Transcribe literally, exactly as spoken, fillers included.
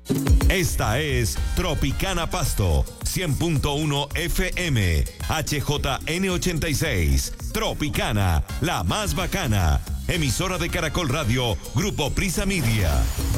Esta es Tropicana Pasto, cien punto uno F M, H J N ochenta y seis. Tropicana, la más bacana. Emisora de Caracol Radio, Grupo Prisa Media.